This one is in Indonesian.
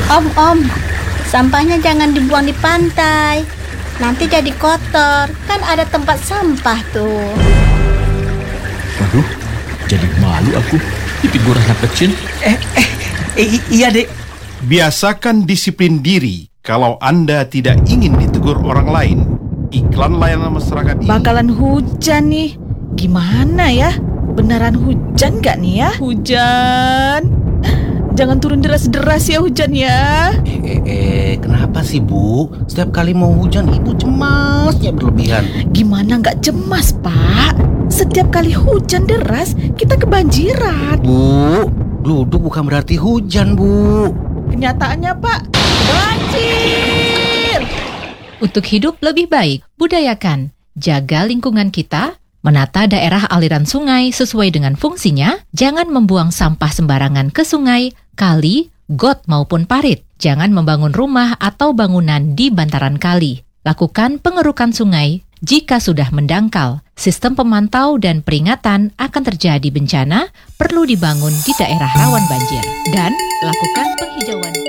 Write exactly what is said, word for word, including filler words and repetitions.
Om, om, sampahnya jangan dibuang di pantai. Nanti jadi kotor. Kan ada tempat sampah tuh. Waduh, jadi malu aku ditegur anak kecil. Eh, eh, eh iya dek. Biasakan disiplin diri kalau Anda tidak ingin ditegur orang lain. Iklan layanan masyarakat ini Bakalan hujan nih. Gimana ya? Beneran hujan gak nih ya? Hujan. Jangan turun deras-deras ya hujan ya. Eh, eh, eh, kenapa sih Bu? Setiap kali mau hujan Ibu cemasnya berlebihan. Gimana gak cemas, Pak? Setiap kali hujan deras, kita kebanjiran. Bu, gluduk bukan berarti hujan Bu. Kenyataannya, Pak, banjir. Untuk hidup lebih baik, budayakan, jaga lingkungan kita, menata daerah aliran sungai sesuai dengan fungsinya, jangan membuang sampah sembarangan ke sungai, kali, got maupun parit. Jangan membangun rumah atau bangunan di bantaran kali. Lakukan pengerukan sungai jika sudah mendangkal. Sistem pemantau dan peringatan akan terjadi bencana perlu dibangun di daerah rawan banjir. Dan lakukan penghijauan.